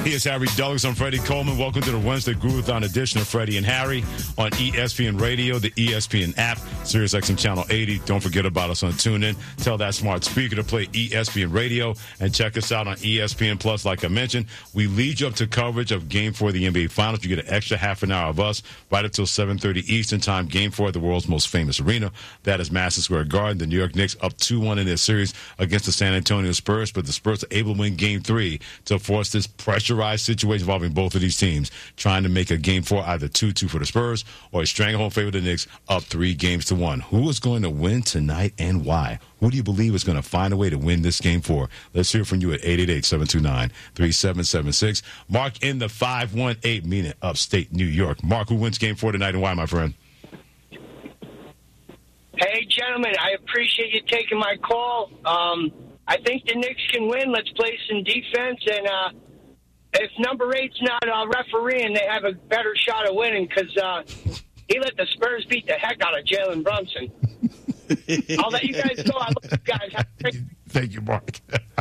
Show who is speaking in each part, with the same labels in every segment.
Speaker 1: He is Harry Douglas. I'm Freddie Coleman. Welcome to the Wednesday Groovathon edition of Freddie and Harry on ESPN Radio, the ESPN app, SiriusXM Channel 80. Don't forget about us on TuneIn. Tell that smart speaker to play ESPN Radio and check us out on ESPN Plus. Like I mentioned, we lead you up to coverage of Game 4 of the NBA Finals. You get an extra half an hour of us right until 7:30 Eastern Time. Game 4 at the world's most famous arena. That is Madison Square Garden. The New York Knicks up 2-1 in their series against the San Antonio Spurs, but the Spurs are able to win Game 3 to force this pressurized situation involving both of these teams, trying to make a Game 4 either 2-2 for the Spurs or a stranglehold favor of the Knicks up 3-1. Who is going to win tonight and why? Who do you believe is going to find a way to win this Game 4? Let's hear from you at 888-729-3776. Mark in the 518 meaning upstate New York. Mark, who wins Game 4 tonight and why, my friend?
Speaker 2: Hey, gentlemen, I appreciate you taking my call. I think the Knicks can win. Let's play some defense. And if number 8's not refereeing, they have a better shot of winning because he let the Spurs beat the heck out of Jalen Brunson. I'll let you guys go. I love you guys.
Speaker 1: Thank you, Mark.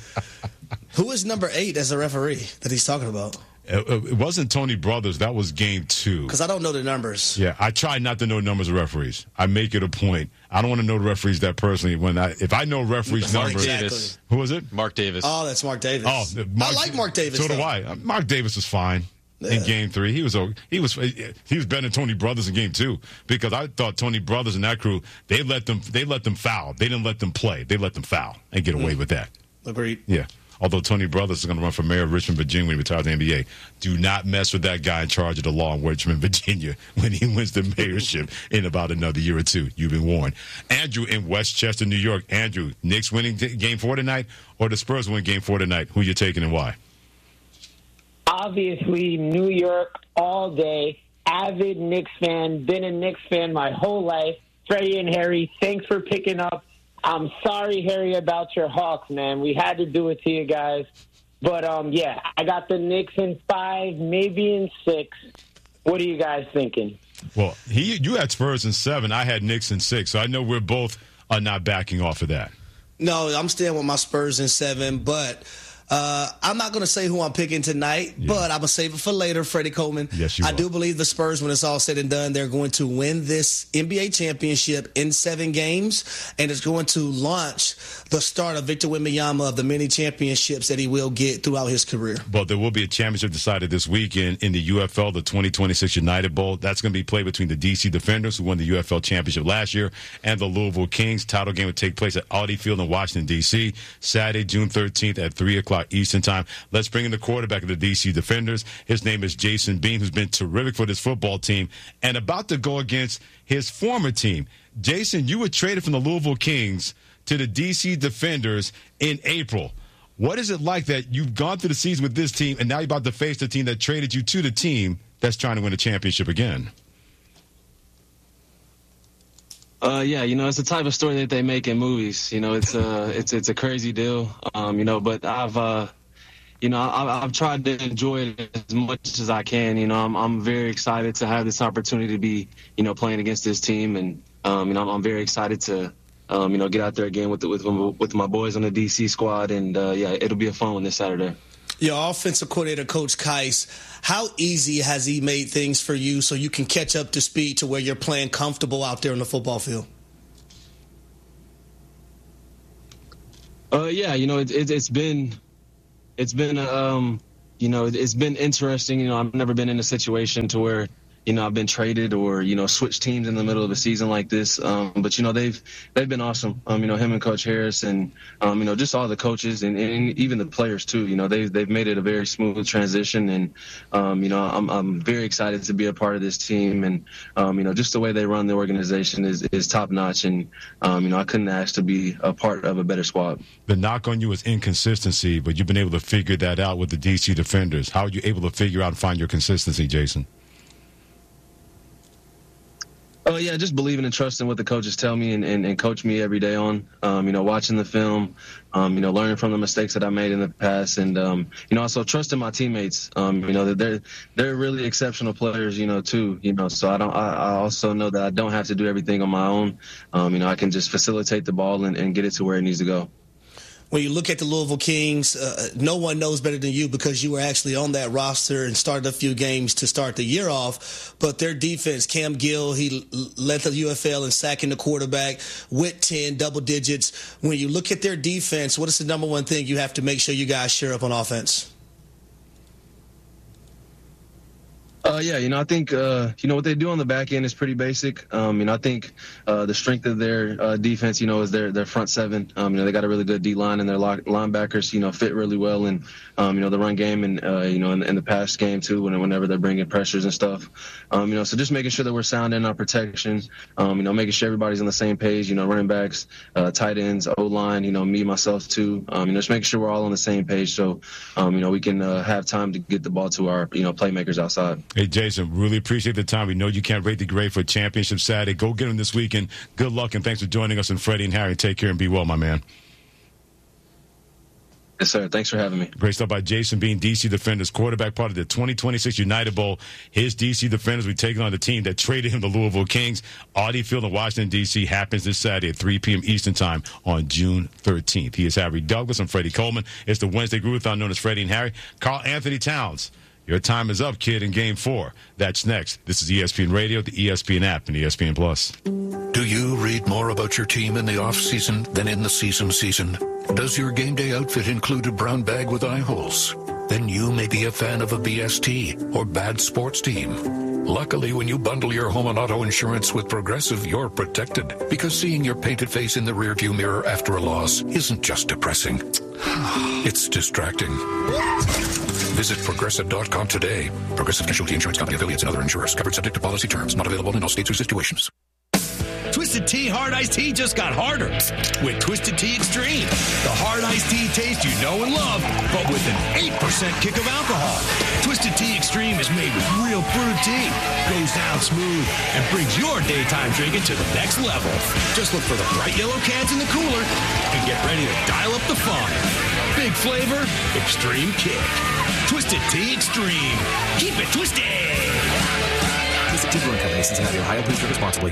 Speaker 3: Who is number 8 as a referee that he's talking about?
Speaker 1: It wasn't Tony Brothers. That was Game 2.
Speaker 3: Because I don't know the numbers.
Speaker 1: Yeah, I try not to know numbers of referees. I make it a point. I don't want to know the referees that personally. If I know referees' numbers.
Speaker 3: Exactly.
Speaker 1: Who was it?
Speaker 4: Mark Davis.
Speaker 3: Oh, that's Mark Davis.
Speaker 1: Oh,
Speaker 3: I like Mark Davis.
Speaker 1: So do I. Mark Davis was fine in Game 3. He was better than Tony Brothers in Game 2 because I thought Tony Brothers and that crew they let them foul. They didn't let them play. They let them foul and get away with that.
Speaker 3: Agreed.
Speaker 1: Yeah. Although Tony Brothers is going to run for mayor of Richmond, Virginia when he retires the NBA. Do not mess with that guy in charge of the law in Richmond, Virginia when he wins the mayorship in about another year or two. You've been warned. Andrew in Westchester, New York. Andrew, Knicks winning Game 4 tonight or the Spurs win Game 4 tonight? Who you taking and why?
Speaker 5: Obviously, New York all day. Avid Knicks fan. Been a Knicks fan my whole life. Freddie and Harry, thanks for picking up. I'm sorry, Harry, about your Hawks, man. We had to do it to you guys. But, yeah, I got the Knicks in 5, maybe in 6. What are you guys thinking?
Speaker 1: Well, you had Spurs in 7. I had Knicks in 6. So I know we're both not backing off of that.
Speaker 3: No, I'm staying with my Spurs in 7, but I'm not going to say who I'm picking tonight, but I'm going to save it for later, Freddie Coleman.
Speaker 1: Yes, you
Speaker 3: I
Speaker 1: will.
Speaker 3: do believe the Spurs, when it's all said and done, they're going to win this NBA championship in 7 games, and it's going to launch the start of Victor Wembanyama of the many championships that he will get throughout his career.
Speaker 1: But there will be a championship decided this weekend in the UFL, the 2026 United Bowl. That's going to be played between the D.C. Defenders, who won the UFL championship last year, and the Louisville Kings. Title game will take place at Audi Field in Washington, D.C., Saturday, June 13th at 3 o'clock Eastern Time. Let's bring in the quarterback of the D.C. Defenders. His name is Jason Bean, who's been terrific for this football team and about to go against his former team. Jason, you were traded from the Louisville Kings to the D.C. Defenders in April. What is it like that you've gone through the season with this team and now you're about to face the team that traded you to the team that's trying to win a championship again?
Speaker 6: Yeah, it's the type of story that they make in movies. It's a crazy deal. But I've tried to enjoy it as much as I can. I'm very excited to have this opportunity to be, playing against this team, and I'm very excited to, get out there again with my boys on the DC squad, and it'll be a fun one this Saturday.
Speaker 3: Your offensive coordinator, Coach Keiss, how easy has he made things for you so you can catch up to speed to where you're playing comfortable out there on the football field?
Speaker 6: It's been interesting. I've never been in a situation to where I've been traded or switched teams in the middle of a season like this. But they've been awesome. Him and Coach Harris and just all the coaches and even the players too. They've made it a very smooth transition, and I'm very excited to be a part of this team. And just the way they run the organization is top notch. And I couldn't ask to be a part of a better squad.
Speaker 1: The knock on you is inconsistency, but you've been able to figure that out with the DC Defenders. How are you able to figure out and find your consistency, Jason?
Speaker 6: Just believing and trusting what the coaches tell me and coach me every day on, watching the film, learning from the mistakes that I made in the past, and, also trusting my teammates, that they're really exceptional players, too, so I also know that I don't have to do everything on my own. I can just facilitate the ball and get it to where it needs to go.
Speaker 3: When you look at the Louisville Kings, no one knows better than you because you were actually on that roster and started a few games to start the year off. But their defense, Cam Gill, he led the UFL in sacking the quarterback with 10 double digits. When you look at their defense, what is the number one thing you have to make sure you guys share up on offense?
Speaker 6: I think, what they do on the back end is pretty basic. I think the strength of their defense, is their front seven. They got a really good D-line, and their linebackers, fit really well in, the run game and, in the pass game, too, whenever they're bringing pressures and stuff. So just making sure that we're sound in our protection, making sure everybody's on the same page, running backs, tight ends, O-line, me, myself, too. Just making sure we're all on the same page so, we can have time to get the ball to our, playmakers outside.
Speaker 1: Hey, Jason, really appreciate the time. We know you can't rate the grade for Championship Saturday. Go get them this weekend. Good luck, and thanks for joining us. And Freddie and Harry, take care and be well, my man.
Speaker 6: Yes, sir. Thanks for having me.
Speaker 1: Great stuff by Jason Bean, DC Defenders, quarterback part of the 2026 United Bowl. His DC Defenders will be taking on the team that traded him, the Louisville Kings. Audi Field in Washington, D.C. happens this Saturday at 3 p.m. Eastern Time on June 13th. He is Harry Douglas. I'm Freddie Coleman. It's the Wednesday Groovathon known as Freddie and Harry. Karl Anthony Towns. Your time is up, kid, in Game 4. That's next. This is ESPN Radio, the ESPN app, and ESPN Plus.
Speaker 4: Do you read more about your team in the off-season than in the season? Does your game day outfit include a brown bag with eye holes? Then you may be a fan of a BST or bad sports team. Luckily, when you bundle your home and auto insurance with Progressive, you're protected. Because seeing your painted face in the rearview mirror after a loss isn't just depressing. It's distracting. Visit Progressive.com today. Progressive Casualty Insurance Company, affiliates, and other insurers. Covered subject to policy terms. Not available in all states or situations.
Speaker 7: Twisted Tea Hard Iced Tea just got harder with Twisted Tea Extreme. The hard iced tea taste you know and love, but with an 8% kick of alcohol. Twisted Tea Extreme is made with real brewed tea, goes down smooth, and brings your daytime drinking to the next level. Just look for the bright yellow cans in the cooler and get ready to dial up the fun. Big flavor, extreme kick. Twisted Tea Extreme. Keep it twisted.
Speaker 8: Twisted Tea Brewing Company, Cincinnati, Ohio. Please drink responsibly.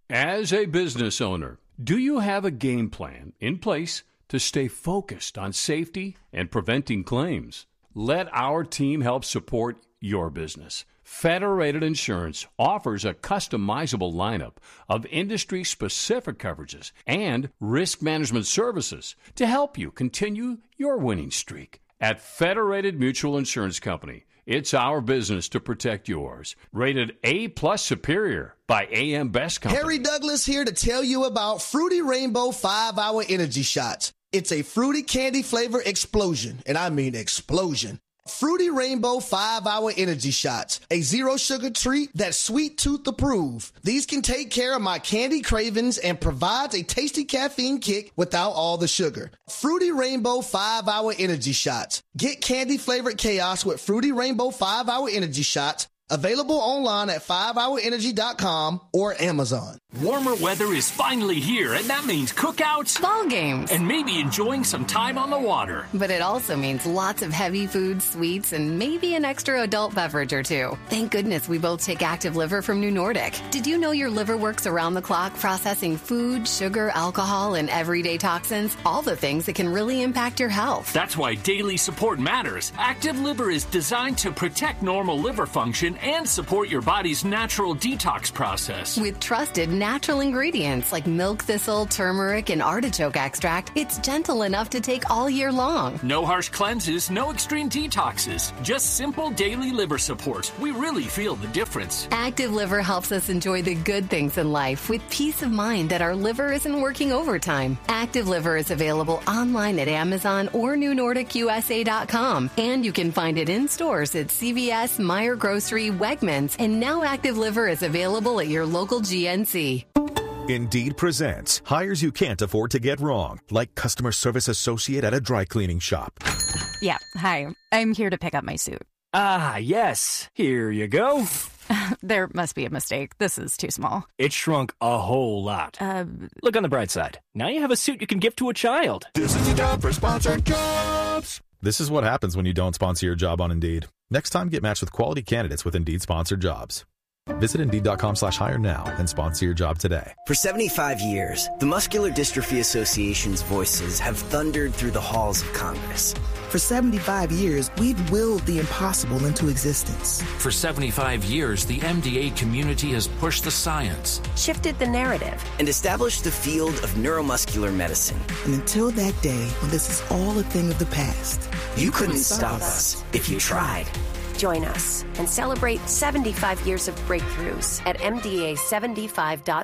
Speaker 9: As a business owner, do you have a game plan in place to stay focused on safety and preventing claims? Let our team help support your business. Federated Insurance offers a customizable lineup of industry-specific coverages and risk management services to help you continue your winning streak. At Federated Mutual Insurance Company, it's our business to protect yours. Rated A-plus Superior by AM Best Company.
Speaker 3: Harry Douglas here to tell you about Fruity Rainbow 5-Hour Energy Shots. It's a fruity candy flavor explosion, and I mean explosion. Fruity Rainbow 5-Hour Energy Shots, a zero-sugar treat that's sweet tooth approved. These can take care of my candy cravings and provides a tasty caffeine kick without all the sugar. Fruity Rainbow 5-Hour Energy Shots. Get candy-flavored chaos with Fruity Rainbow 5-Hour Energy Shots. Available online at 5hourenergy.com or Amazon.
Speaker 10: Warmer weather is finally here, and that means cookouts,
Speaker 11: ball games,
Speaker 10: and maybe enjoying some time on the water.
Speaker 11: But it also means lots of heavy food, sweets, and maybe an extra adult beverage or two. Thank goodness we both take Active Liver from New Nordic. Did you know your liver works around the clock processing food, sugar, alcohol, and everyday toxins? All the things that can really impact your health.
Speaker 10: That's why daily support matters. Active Liver is designed to protect normal liver function and support your body's natural detox process.
Speaker 11: With trusted natural ingredients like milk thistle, turmeric, and artichoke extract, it's gentle enough to take all year long.
Speaker 10: No harsh cleanses, no extreme detoxes, just simple daily liver support. We really feel the difference.
Speaker 11: Active Liver helps us enjoy the good things in life with peace of mind that our liver isn't working overtime. Active Liver is available online at Amazon or NewNordicUSA.com, and you can find it in stores at CVS, Meijer Grocery, Wegmans, and now Active Liver is available at your local GNC.
Speaker 12: Indeed presents hires you can't afford to get wrong, like customer service associate at a dry cleaning shop.
Speaker 13: Yeah, hi. I'm here to pick up my suit.
Speaker 14: Ah, yes. Here you go.
Speaker 13: There must be a mistake. This is too small.
Speaker 14: It shrunk a whole lot. Look on the bright side. Now you have a suit you can give to a child.
Speaker 12: This is the job for sponsored jobs. This is what happens when you don't sponsor your job on Indeed. Next time, get matched with quality candidates with Indeed sponsored jobs. Visit Indeed.com/hire now and sponsor your job today.
Speaker 15: For 75 years, the Muscular Dystrophy Association's voices have thundered through the halls of Congress.
Speaker 16: For 75 years, we've willed the impossible into existence.
Speaker 17: For 75 years, the MDA community has pushed the science,
Speaker 15: shifted the narrative, and established the field of neuromuscular medicine.
Speaker 16: And until that day when this is all a thing of the past,
Speaker 15: you couldn't stop us if you tried.
Speaker 18: Join us and celebrate 75 years of breakthroughs at MDA75.org.